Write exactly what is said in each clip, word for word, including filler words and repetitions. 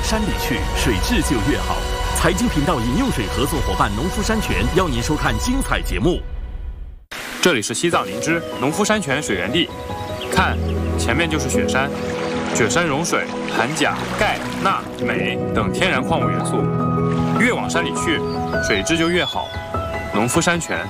山里去，水质就越好。财经频道饮用水合作伙伴农夫山泉邀您收看精彩节目。 这里是西藏林芝农夫山泉水源地，看，前面就是雪山，雪山融水含钾、钙、钠、镁等天然矿物元素，越往山里去，水质就越好。农夫山泉。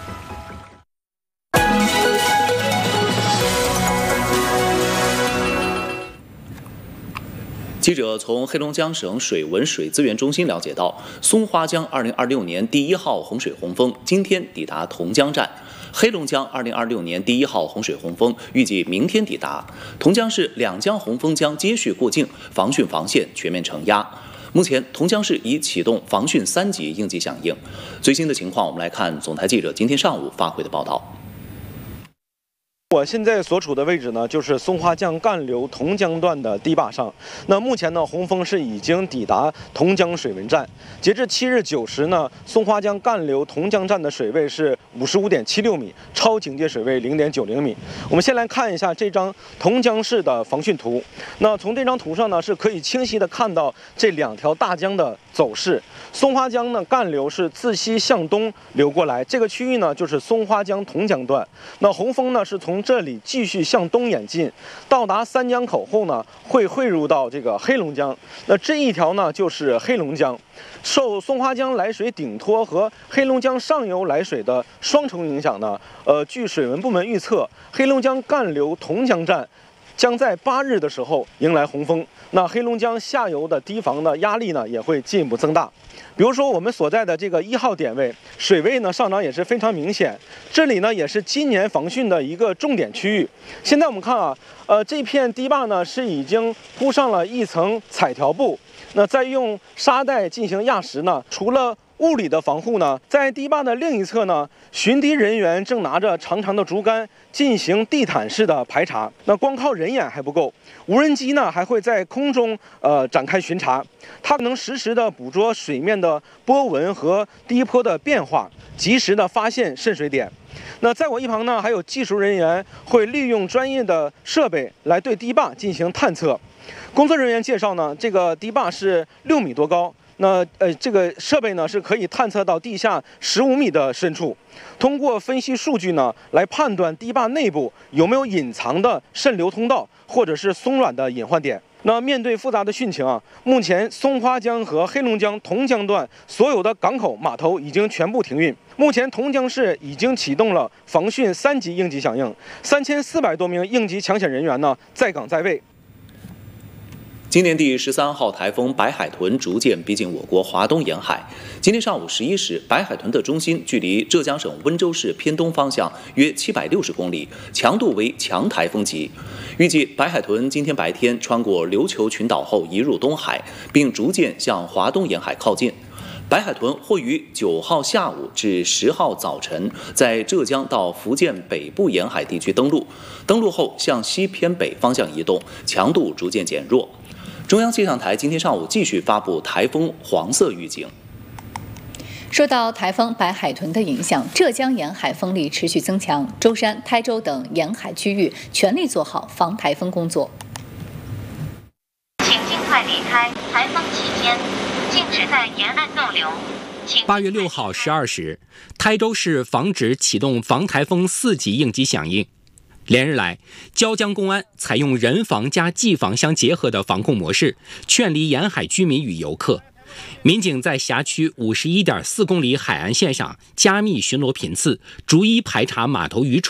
记者从黑龙江省水文水资源中心了解到，松花江二零二六年第一号洪水洪峰今天抵达同江站，黑龙江二零二六年第一号洪水洪峰预计明天抵达。同江市两江洪峰将接续过境，防汛防线全面承压。目前，同江市已启动防汛三级应急响应。最新的情况，我们来看总台记者今天上午发回的报道。 我现在所处的位置呢，就是松花江干流同江段的堤坝上。那目前呢，洪峰是已经抵达同江水文站。截至七日九时呢，松花江干流同江站的水位是五十五点七六米，超警戒水位零点九零米。我们先来看一下这张同江市的防汛图。那从这张图上呢，是可以清晰的看到这两条大江的走势。松花江呢，干流是自西向东流过来，这个区域呢就是松花江同江段。那洪峰呢是从这里继续向东演进，到达三江口后呢，会汇入到这个黑龙江。那这一条呢就是黑龙江，受松花江来水顶托和黑龙江上游来水的双重影响呢，呃，据水文部门预测，黑龙江干流同江站将在八日的时候迎来洪峰，那黑龙江下游的堤防的压力呢也会进一步增大。比如说我们所在的这个一号点位，水位呢上涨也是非常明显，这里呢也是今年防汛的一个重点区域。现在我们看啊，呃，这片堤坝呢是已经铺上了一层彩条布，那再用沙袋进行压实呢，除了物理的防护呢，在堤坝的另一侧呢，巡堤人员正拿着长长的竹竿进行地毯式的排查。那光靠人眼还不够，无人机呢还会在空中呃展开巡查，它能实时的捕捉水面的波纹和堤坡的变化，及时的发现渗水点。那在我一旁呢，还有技术人员会利用专业的设备来对堤坝进行探测。工作人员介绍呢，这个堤坝是六米多高。那呃，这个设备呢是可以探测到地下十五米的深处，通过分析数据呢，来判断堤坝内部有没有隐藏的渗流通道或者是松软的隐患点。那面对复杂的汛情啊，目前松花江和黑龙江同江段所有的港口码头已经全部停运。目前同江市已经启动了防汛三级应急响应，三千四百多名应急抢险人员呢在岗在位。 今年第十三号台风白海豚逐渐逼近我国华东沿海。今天上午十一时，白海豚的中心距离浙江省温州市偏东方向约七百六十公里，强度为强台风级。预计白海豚今天白天穿过琉球群岛后移入东海，并逐渐向华东沿海靠近。白海豚或于九号下午至十号早晨在浙江到福建北部沿海地区登陆，登陆后向西偏北方向移动，强度逐渐减弱。中央气象台今天上午继续发布台风黄色预警。 受到台风白海豚的影响，浙江沿海风力持续增强，舟山、台州等沿海区域全力做好防台风工作。 请尽快离开，台风期间禁止在沿岸逗留。 八月六号十二时，台州市防指启动防台风四级应急响应。连日来，椒江公安采用人防加技防相结合的防控模式，劝离沿海居民与游客。民警在辖区五十一点四公里海岸线上加密巡逻频次，逐一排查码头渔船。